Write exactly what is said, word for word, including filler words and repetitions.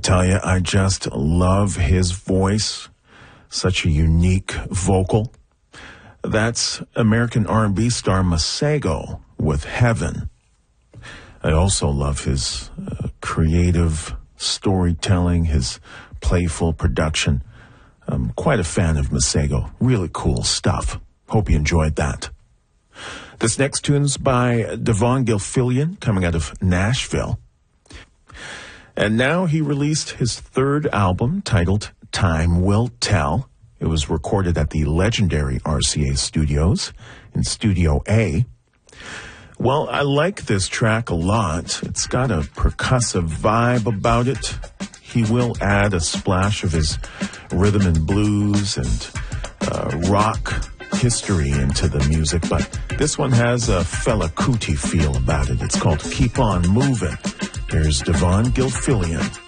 tell you, I just love his voice. Such a unique vocal. That's American R and B star Masego with Heaven. I also love his uh, creative storytelling, his playful production. I'm quite a fan of Masego. Really cool stuff. Hope you enjoyed that. This next tune's by Devon Gilfillian, coming out of Nashville. And now he released his third album, titled Time Will Tell. It was recorded at the legendary R C A Studios in Studio A. Well, I like this track a lot. It's got a percussive vibe about it. He will add a splash of his rhythm and blues and uh, rock history into the music, but this one has a Fela Kuti feel about it. It's called Keep On Moving. Here's Devon Gilfillian.